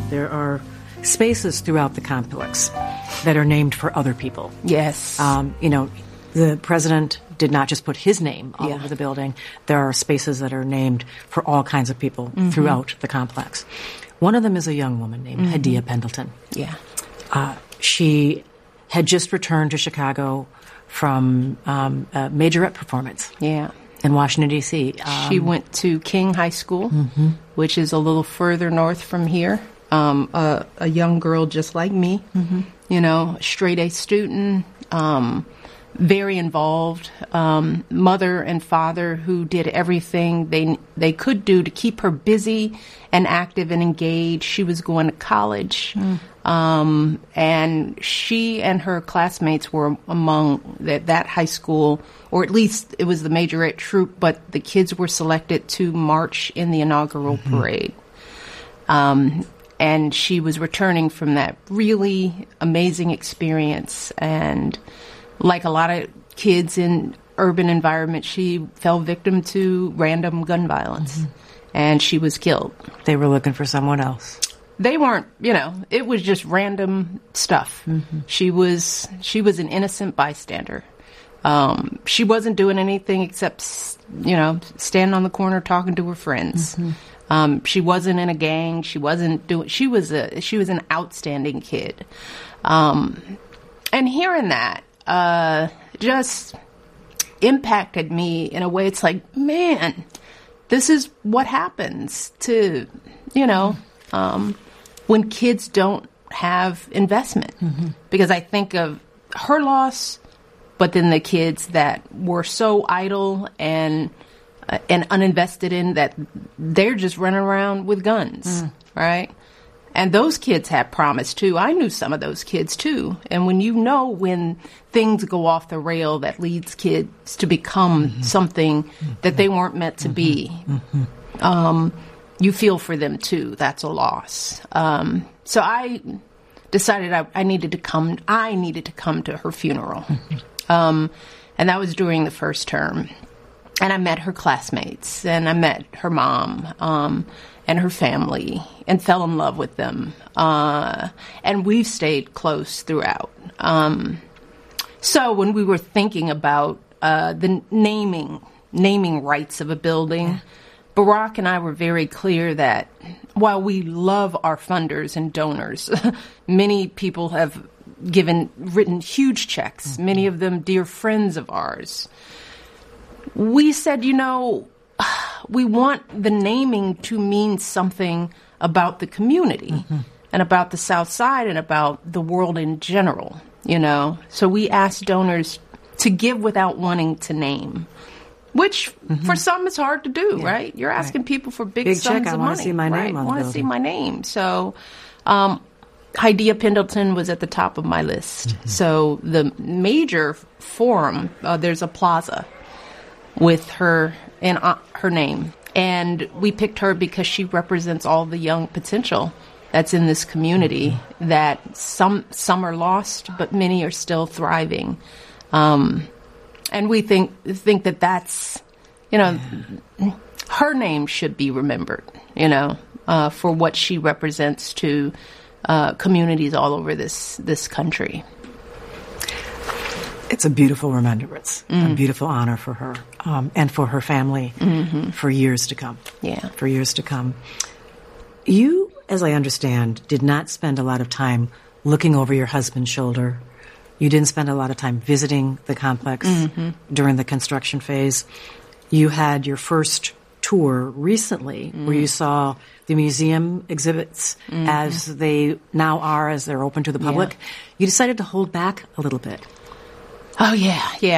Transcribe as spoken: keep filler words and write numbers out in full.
there are spaces throughout the complex that are named for other people. Yes. Um, you know, the president did not just put his name all Yeah. over the building. There are spaces that are named for all kinds of people mm-hmm. throughout the complex. One of them is a young woman named mm-hmm. Hadiyah Pendleton. Yeah. Uh, she had just returned to Chicago from um, a majorette performance. Yeah. In Washington, D C Um, she went to King High School, mm-hmm. which is a little further north from here. Um, a, a young girl just like me, mm-hmm. you know, straight A student, um, very involved, um, mother and father who did everything they they could do to keep her busy and active and engaged. She was going to college, mm. um, and she and her classmates were among that, that high school, or at least it was the majorette troupe, but the kids were selected to march in the inaugural mm-hmm. parade. Um, and she was returning from that really amazing experience, and like a lot of kids in urban environments, she fell victim to random gun violence, mm-hmm. and she was killed. They were looking for someone else. They weren't, you know, it was just random stuff. Mm-hmm. She was she was an innocent bystander. Um, she wasn't doing anything except, you know, standing on the corner talking to her friends. Mm-hmm. Um, she wasn't in a gang. She wasn't doing. She was a she was an outstanding kid. Um, and hearing that uh, just impacted me in a way. It's like, man, this is what happens to, you know, um, when kids don't have investment. Mm-hmm. Because I think of her loss, but then the kids that were so idle and uh, and uninvested in that they're just running around with guns, mm. right? And those kids had promise, too. I knew some of those kids, too. And when you know when things go off the rail that leads kids to become mm-hmm. something mm-hmm. that they weren't meant to mm-hmm. be, mm-hmm. Um, you feel for them, too. That's a loss. Um, so I decided I, I needed to come. I needed to come to her funeral. Mm-hmm. Um, and that was during the first term. And I met her classmates, and I met her mom, um, and her family, and fell in love with them. Uh, and we've stayed close throughout. Um, so when we were thinking about uh, the naming naming rights of a building, yeah. Barack and I were very clear that while we love our funders and donors, many people have given written huge checks, mm-hmm. many of them dear friends of ours. We said, you know, we want the naming to mean something about the community mm-hmm. and about the South Side and about the world in general, you know. So we asked donors to give without wanting to name, which mm-hmm. for some is hard to do, yeah. right? You're asking right. people for big, big sums check. of I money. want to see my right? name on I want the to see my name. So um, Hadiyah Pendleton was at the top of my list. Mm-hmm. So the major forum, uh, there's a plaza with her in uh, her name. And we picked her because she represents all the young potential that's in this community, mm-hmm. that some some are lost, but many are still thriving. Um, and we think think that that's, you know, yeah. her name should be remembered, you know, uh, for what she represents to uh, communities all over this, this country. It's a beautiful remembrance, mm. a beautiful honor for her um, and for her family mm-hmm. for years to come. Yeah. For years to come. You, as I understand, did not spend a lot of time looking over your husband's shoulder. You didn't spend a lot of time visiting the complex mm-hmm. during the construction phase. You had your first tour recently mm. where you saw the museum exhibits mm-hmm. as they now are, as they're open to the public. Yeah. You decided to hold back a little bit. Oh, yeah, yeah.